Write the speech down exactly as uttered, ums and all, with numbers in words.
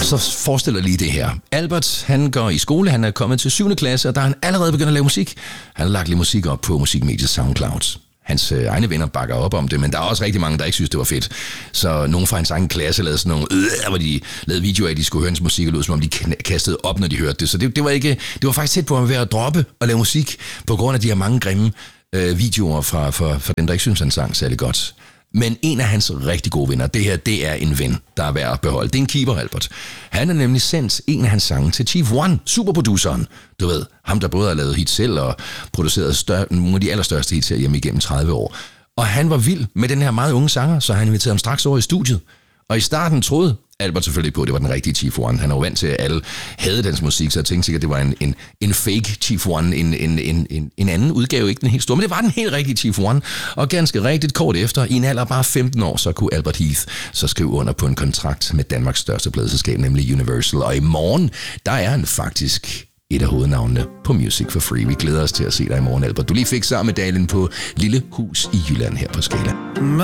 så forestiller lige det her. Albert, han går i skole, han er kommet til syvende klasse, og der er han allerede begyndt at lave musik. Han har lagt lidt musik op på musikmediet SoundCloud. Hans øh, egne venner bakker op om det, men der er også rigtig mange, der ikke synes, det var fedt. Så nogen fra hans egen klasse lavede sådan nogle, øh, hvor de lavede videoer af, at de skulle høre hans musik, og lød, som om de kastede op, når de hørte det. Så det, det var ikke, det var faktisk tæt på at være at droppe og lave musik, på grund af de her mange grimme øh, videoer fra, fra, fra dem, der ikke synes, han sang særlig godt. Men en af hans rigtig gode venner, det her, det er en ven, der er værd at beholde. Det er en keeper, Albert. Han har nemlig sendt en af hans sange til Chief One, superproduceren. Du ved, ham der både har lavet hits selv og produceret større, nogle af de allerstørste hits her hjemme igennem tredive år. Og han var vild med den her meget unge sanger, så han inviterede ham straks over i studiet. Og i starten troede Albert selvfølgelig på, at det var den rigtige Chief One. Han er jo vant til, at alle havde hans musik, så jeg tænkte sikkert, at det var en, en, en fake Chief One, en, en, en, en, en anden udgave, ikke den helt store. Men det var den helt rigtige Chief One. Og ganske rigtigt kort efter, i en alder af bare femten år, så kunne Albert Heath så skrive under på en kontrakt med Danmarks største pladeselskab, nemlig Universal. Og i morgen, der er han faktisk et af hovednavnene på Music for Free. Vi glæder os til at se dig i morgen, Albert. Du lige fik sammen med Dalen på Lille Hus i Jylland her på Skala.